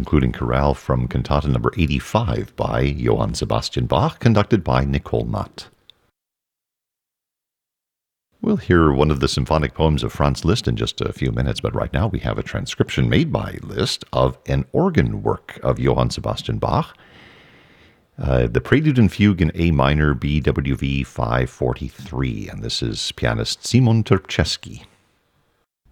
concluding chorale from Cantata number 85 by Johann Sebastian Bach, conducted by Nicole Matt. We'll hear one of the symphonic poems of Franz Liszt in just a few minutes, but right now we have a transcription made by Liszt of an organ work of Johann Sebastian Bach, the Prelude and Fugue in A minor, BWV 543, and this is pianist Simon Turczewski.